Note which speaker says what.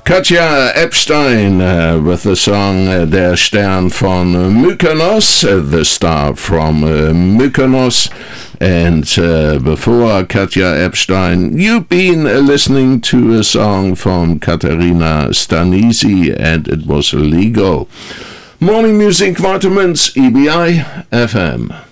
Speaker 1: Katja Epstein with the song Der Stern von Mykonos, The Star from Mykonos. And before Katja Epstein, you've been listening to a song from Katerina Stanisi, and it was Lego. Morning Music Vitamins, EBI FM.